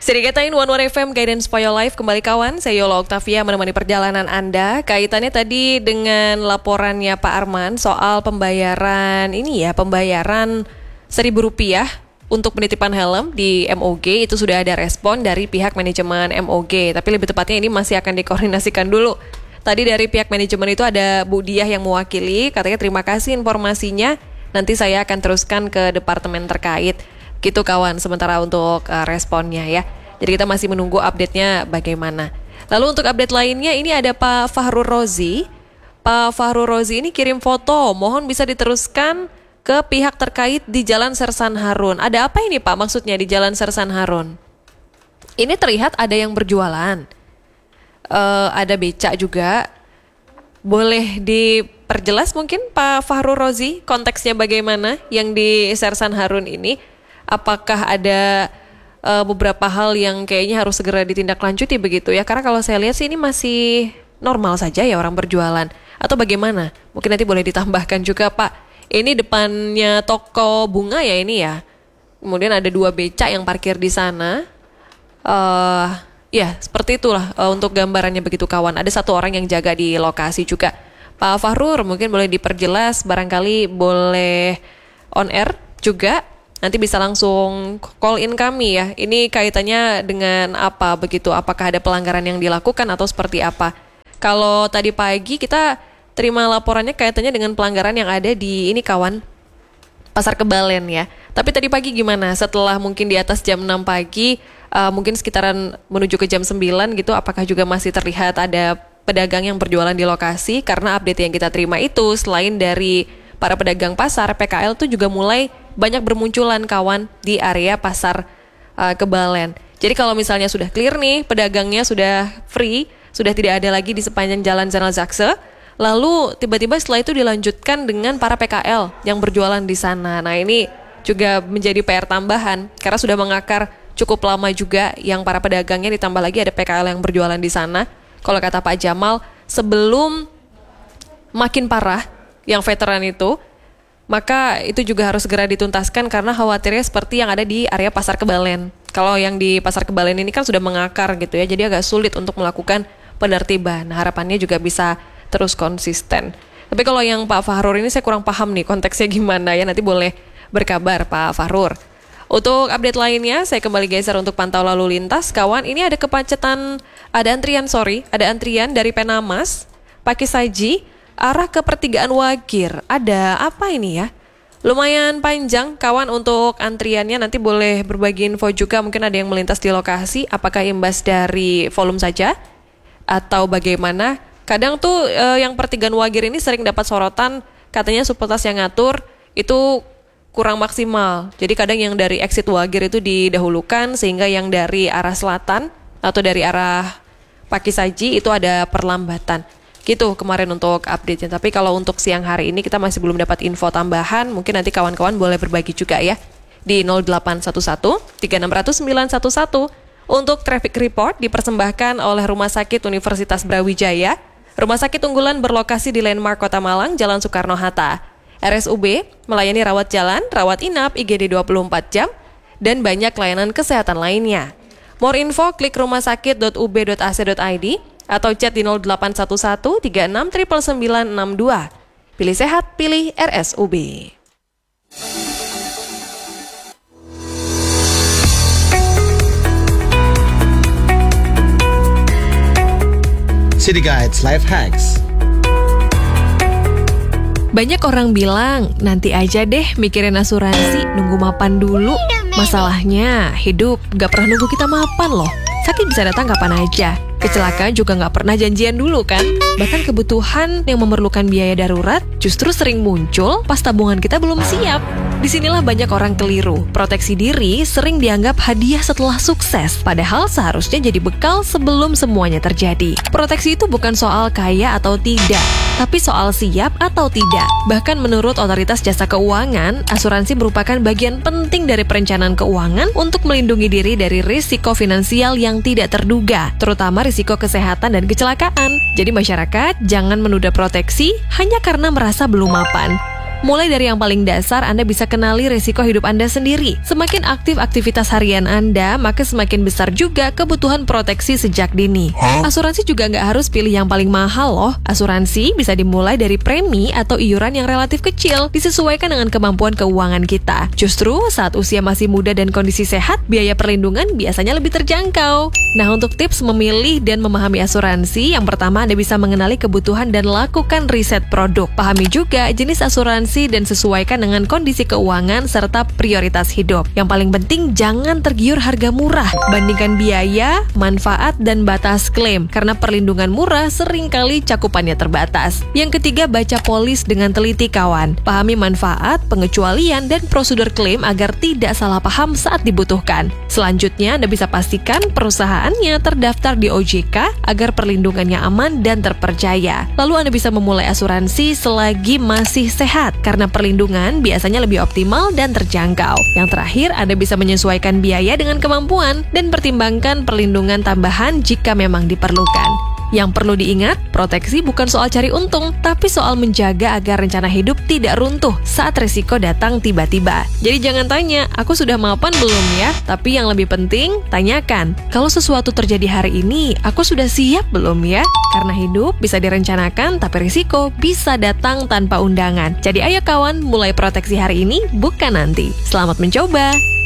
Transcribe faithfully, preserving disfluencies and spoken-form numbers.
Serikatain One One F M Guidance for Your Life kembali kawan. Saya Yola Oktavia menemani perjalanan Anda. Kaitannya tadi dengan laporannya Pak Arman soal pembayaran ini ya, pembayaran seribu rupiah untuk penitipan helm di M O G. Itu sudah ada respon dari pihak manajemen M O G. Tapi lebih tepatnya ini masih akan dikoordinasikan dulu. Tadi dari pihak manajemen itu ada Bu Diah yang mewakili. Katanya terima kasih informasinya. Nanti saya akan teruskan ke departemen terkait. Gitu kawan, sementara untuk uh, responnya ya. Jadi kita masih menunggu update-nya bagaimana. Lalu untuk update lainnya ini ada Pak Fahrul Rozi. Pak Fahrul Rozi ini kirim foto, mohon bisa diteruskan ke pihak terkait di Jalan Sersan Harun. Ada apa ini Pak maksudnya di Jalan Sersan Harun? Ini terlihat ada yang berjualan. Uh, ada becak juga. Boleh diperjelas mungkin Pak Fahrul Rozi konteksnya bagaimana yang di Sersan Harun ini? Apakah ada uh, beberapa hal yang kayaknya harus segera ditindaklanjuti begitu ya? Karena kalau saya lihat sih ini masih normal saja ya orang berjualan. Atau bagaimana? Mungkin nanti boleh ditambahkan juga Pak. Ini depannya toko bunga ya ini ya. Kemudian ada dua becak yang parkir di sana. Uh, ya seperti itulah uh, untuk gambarannya begitu kawan. Ada satu orang yang jaga di lokasi juga. Pak Fahrul mungkin boleh diperjelas, barangkali boleh on air juga. Nanti bisa langsung call in kami ya. Ini kaitannya dengan apa begitu? Apakah ada pelanggaran yang dilakukan atau seperti apa? Kalau tadi pagi kita terima laporannya kaitannya dengan pelanggaran yang ada di ini kawan, Pasar Kebalen ya. Tapi tadi pagi gimana? Setelah mungkin di atas jam enam pagi, uh, mungkin sekitaran menuju ke jam sembilan gitu, apakah juga masih terlihat ada pedagang yang berjualan di lokasi? Karena update yang kita terima itu selain dari para pedagang pasar, P K L tuh juga mulai banyak bermunculan kawan di area Pasar uh, Kebalen. Jadi kalau misalnya sudah clear nih, pedagangnya sudah free, sudah tidak ada lagi di sepanjang Jalan Zainal Zakse, lalu tiba-tiba setelah itu dilanjutkan dengan para P K L yang berjualan di sana. Nah ini juga menjadi P R tambahan karena sudah mengakar cukup lama juga yang para pedagangnya, ditambah lagi ada P K L yang berjualan di sana. Kalau kata Pak Jamal, sebelum makin parah yang veteran itu, maka itu juga harus segera dituntaskan karena khawatirnya seperti yang ada di area Pasar Kebalen. Kalau yang di Pasar Kebalen ini kan sudah mengakar gitu ya, jadi agak sulit untuk melakukan penertiban. Nah, harapannya juga bisa terus konsisten. Tapi kalau yang Pak Fahrul ini saya kurang paham nih konteksnya gimana ya, nanti boleh berkabar Pak Fahrul. Untuk update lainnya, saya kembali geser untuk pantau lalu lintas. Kawan, ini ada kemacetan, ada antrian, sorry, ada antrian dari Penamas, Pakisaji, arah ke pertigaan Wagir. Ada apa ini ya? Lumayan panjang kawan untuk antriannya. Nanti boleh berbagi info juga. Mungkin ada yang melintas di lokasi. Apakah imbas dari volume saja? Atau bagaimana? Kadang tuh eh, yang pertigaan Wagir ini sering dapat sorotan. Katanya supeltas yang ngatur itu kurang maksimal. Jadi kadang yang dari exit Wagir itu didahulukan. Sehingga yang dari arah selatan atau dari arah Pakisaji itu ada perlambatan. Gitu kemarin untuk update-nya. Tapi kalau untuk siang hari ini kita masih belum dapat info tambahan. Mungkin nanti kawan-kawan boleh berbagi juga ya di nol delapan satu satu tiga enam nol nol sembilan satu satu. Untuk traffic report dipersembahkan oleh Rumah Sakit Universitas Brawijaya, rumah sakit unggulan berlokasi di Landmark Kota Malang, Jalan Soekarno-Hatta. R S U B melayani rawat jalan, rawat inap, I G D dua puluh empat jam, dan banyak layanan kesehatan lainnya. More info klik rumahsakit dot u b dot a c dot i d atau chat di nol delapan satu satu tiga enam sembilan sembilan enam dua. Pilih sehat, pilih R S U B. City Guides Life Hacks. Banyak orang bilang, nanti aja deh mikirin asuransi, nunggu mapan dulu. Masalahnya, hidup gak pernah nunggu kita mapan loh. Sakit bisa datang kapan aja. Kecelakaan juga nggak pernah janjian dulu kan? Bahkan kebutuhan yang memerlukan biaya darurat justru sering muncul pas tabungan kita belum siap. Disinilah banyak orang keliru. Proteksi diri sering dianggap hadiah setelah sukses, padahal seharusnya jadi bekal sebelum semuanya terjadi. Proteksi itu bukan soal kaya atau tidak, tapi soal siap atau tidak. Bahkan menurut Otoritas Jasa Keuangan, asuransi merupakan bagian penting dari perencanaan keuangan untuk melindungi diri dari risiko finansial yang tidak terduga, terutama risiko kesehatan dan kecelakaan. Jadi masyarakat jangan menunda proteksi hanya karena merasa belum mapan. Mulai dari yang paling dasar, Anda bisa kenali risiko hidup Anda sendiri. Semakin aktif aktivitas harian Anda, maka semakin besar juga kebutuhan proteksi sejak dini. Huh? Asuransi juga nggak harus pilih yang paling mahal loh. Asuransi bisa dimulai dari premi atau iuran yang relatif kecil, disesuaikan dengan kemampuan keuangan kita. Justru saat usia masih muda dan kondisi sehat, biaya perlindungan biasanya lebih terjangkau. Nah, untuk tips memilih dan memahami asuransi, yang pertama Anda bisa mengenali kebutuhan dan lakukan riset produk. Pahami juga jenis asuransi dan sesuaikan dengan kondisi keuangan serta prioritas hidup. Yang paling penting, jangan tergiur harga murah. Bandingkan biaya, manfaat, dan batas klaim, karena perlindungan murah seringkali cakupannya terbatas. Yang ketiga, baca polis dengan teliti kawan. Pahami manfaat, pengecualian, dan prosedur klaim agar tidak salah paham saat dibutuhkan. Selanjutnya, Anda bisa pastikan perusahaannya terdaftar di O J K agar perlindungannya aman dan terpercaya. Lalu Anda bisa memulai asuransi selagi masih sehat, karena perlindungan biasanya lebih optimal dan terjangkau. Yang terakhir, Anda bisa menyesuaikan biaya dengan kemampuan dan pertimbangkan perlindungan tambahan jika memang diperlukan. Yang perlu diingat, proteksi bukan soal cari untung, tapi soal menjaga agar rencana hidup tidak runtuh saat risiko datang tiba-tiba. Jadi jangan tanya, aku sudah mapan belum ya? Tapi yang lebih penting, tanyakan, kalau sesuatu terjadi hari ini, aku sudah siap belum ya? Karena hidup bisa direncanakan, tapi risiko bisa datang tanpa undangan. Jadi ayo kawan, mulai proteksi hari ini, bukan nanti. Selamat mencoba!